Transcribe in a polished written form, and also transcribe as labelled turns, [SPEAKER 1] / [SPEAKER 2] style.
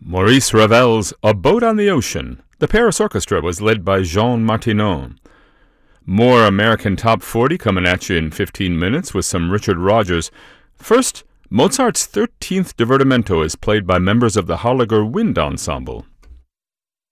[SPEAKER 1] Maurice Ravel's A Boat on the Ocean. The Paris Orchestra was led by Jean Martineau. More American Top 40 coming at you in 15 minutes with some Richard Rodgers. First, Mozart's 13th Divertimento is played by members of the Harlager Wind Ensemble.